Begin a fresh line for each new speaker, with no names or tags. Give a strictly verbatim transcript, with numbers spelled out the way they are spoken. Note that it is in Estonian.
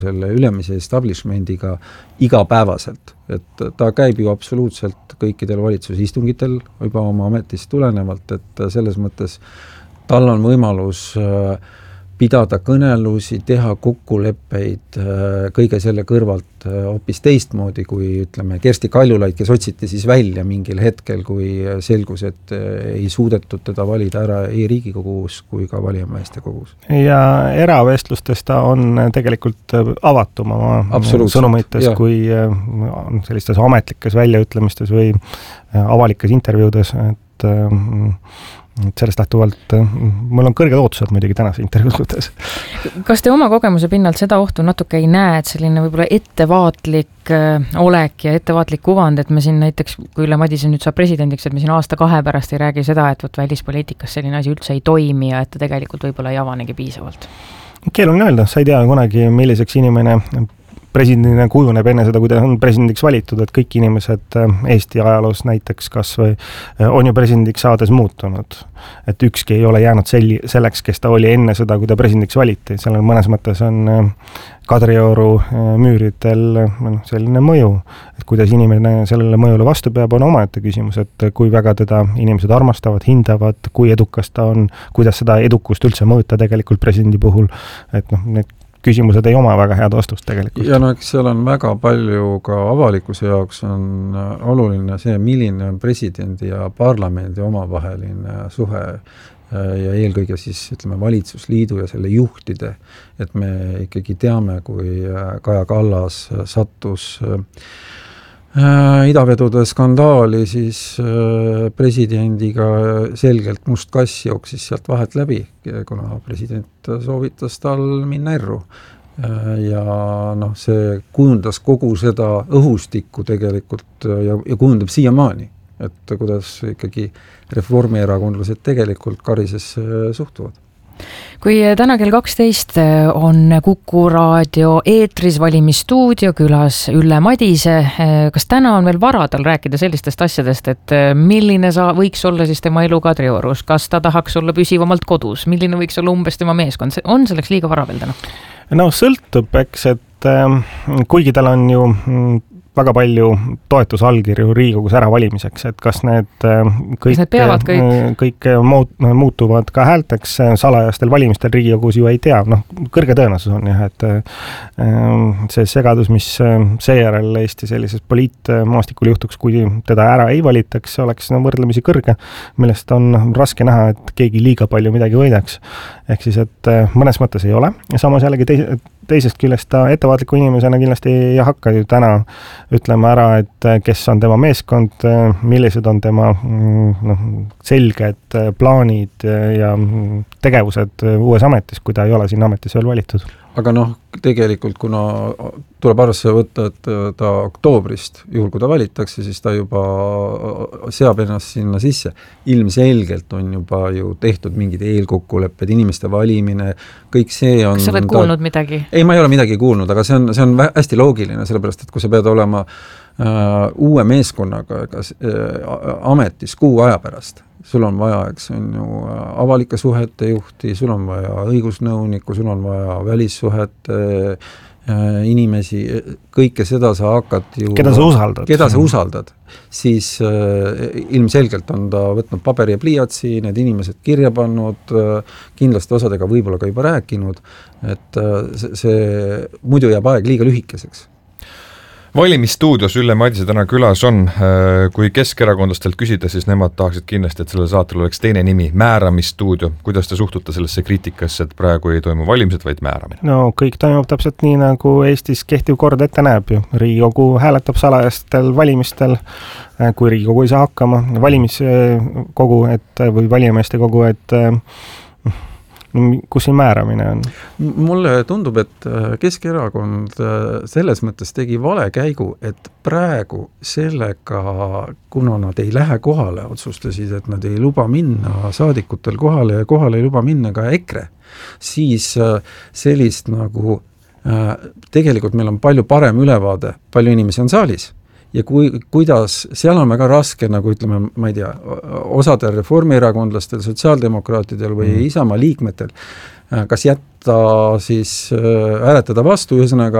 selle ülemise establishmendiga igapäevaselt, et ta käib ju absoluutselt kõikidel valitsusistungitel juba oma ametist tulenevalt, et selles mõttes tal on võimalus pidada kõnelusi, teha kokkuleppeid kõige selle kõrvalt hoopis teistmoodi, kui ütleme Kersti Kaljulaid, kes otsiti siis välja mingil hetkel, kui selgus, et ei suudetud teda valida ära ei Riigikogus kui ka valijameeste kogus.
Ja eravestlustes ta on tegelikult avatum oma sõnumites kui sellistes ametlikes väljaütlemistes või avalikes intervjuudes, et sellest lähtuvalt mul on kõrged ootused muidugi tänase intervjuu suhtes.
Kas te oma kogemuse pinnalt seda ohtu natuke ei näe, et selline võib-olla ettevaatlik olek ja ettevaatlik kuvand, et me siin näiteks, kui Ülle Madise nüüd saab presidendiks, et me siin aasta kahe pärast ei räägi seda, et võt välispoliitikas selline asi üldse ei toimi ja et ta tegelikult võib-olla ei avanegi piisavalt? Keeruline öelda, sa ei tea kunagi, milliseks inimene presidendina kujuneb enne seda, kui ta on presidendiks valitud, et kõik inimesed Eesti ajaloos näiteks kas või on ju presidendiks saades muutunud. Et ükski ei ole jäänud sel- selleks, kes ta oli enne seda, kui ta presidendiks valiti. Sellel mõnes mõttes on Kadrioru müüridel selline mõju. Et kuidas inimene sellele mõjule vastu peab, on omaette küsimus, et kui väga teda inimesed armastavad, hindavad, kui edukas ta on, kuidas seda edukust üldse mõõta tegelikult presidendi puhul. Et noh, need küsimused ei oma väga head vastust tegelikult.
Ja no eks seal on väga palju ka avalikkuse jaoks on oluline see, milline on presidendi ja parlamendi omavaheline suhe ja eelkõige siis ütleme valitsusliidu ja selle juhtide, et me ikkagi teame, kui Kaja Kallas sattus idavedude skandaali, siis presidendiga selgelt must kass jooksis sealt vahet läbi, kuna president soovitas tal minna erru. Ja noh, see kujundas kogu seda õhustikku tegelikult ja, ja kujundab siiamaani, et kuidas ikkagi reformierakondlased tegelikult Karises suhtuvad.
Kui täna kell kaksteist on Kuku raadio eetris valimisstuudio külas Ülle Madise, kas täna on veel vara tal rääkida sellistest asjadest, et milline sa võiks olla siis tema elu Kadriorus, kas ta tahaks olla püsivamalt kodus, milline võiks olla umbes tema meeskond, on selleks liiga vara veel täna?
No sõltub, eks, et kuigi tal on ju väga palju toetusallkirju Riigikogus ära valimiseks, et kas need kõik,
need peavad kõik?
kõik muutuvad ka häälteks salajastel valimistel Riigikogus ju ei tea, noh, kõrge tõenäosus on jah, et see segadus, mis seejärel Eesti sellises poliitmaastikul juhtuks, kui teda ära ei valitaks, oleks no, võrdlemisi kõrge, millest on raske näha, et keegi liiga palju midagi võidaks. Ehk siis, et mõnes mõttes ei ole. Ja samas jällegi teis, teisest küljest ta ettevaatliku inimesena kindlasti ei hakka ju täna ütleme ära, et kes on tema meeskond, millised on tema noh, selged plaanid ja tegevused uues ametis, kui ta ei ole siin ametis veel valitud.
Aga noh, tegelikult kuna tuleb arvesse võtta, et ta oktoobrist, juhul kui ta valitakse, siis ta juba seab ennast sinna sisse. Ilmselgelt on juba ju tehtud mingid eelkokkulepped, inimeste valimine, kõik see on...
Kas sa oled kuulnud ta... midagi?
Ei, ma ei ole midagi kuulnud, aga see on, see on hästi loogiline, sellepärast, et kui sa pead olema uh, uue meeskonnaga ega, uh, ametis kuu aja pärast, sul on vaja, eks on ju avalike suhete juhti, sul on vaja õigusnõunikku, sul on vaja välissuhete inimesi, kõike seda sa hakkad ju...
Keda sa usaldad?
Keda sa usaldad, siis äh, ilmselgelt on ta võtnud paberi ja pliiatsi, need inimesed kirja pannud, äh, kindlasti osadega võib-olla ka juba rääkinud, et äh, see, see muidu jääb aeg liiga lühikeseks.
Valimisstuudios Ülle Madise täna külas on, kui keskerakondlastelt küsida, siis nemad tahaksid kindlasti, et sellel saatel oleks teine nimi, määramisstuudio. Kuidas te suhtute sellesse kriitikasse, et praegu ei toimu valimised, vaid määramine? No
kõik toimub täpselt nii, nagu Eestis kehtiv kord ette näeb ju. Riigikogu hääletab salajastel valimistel, kui Riigikogu ei saa hakkama. Valimiskogu et, või valijameeste kogu, et kus see määramine on?
Mulle tundub, et Keskerakond selles mõttes tegi vale käigu, et praegu sellega, kuna nad ei lähe kohale, otsustasid, et nad ei luba minna saadikutel kohale ja kohale ei luba minna ka EKRE, siis sellist nagu tegelikult meil on palju parem ülevaade, palju inimesi on saalis. Ja kui, kuidas, seal on väga raske, nagu ütleme, ma ei tea, osadel reformierakondlastel, sotsiaaldemokraatidel või mm. Isamaa liikmetel, kas jät, hääletada siis, hääletada vastu, ühesõnaga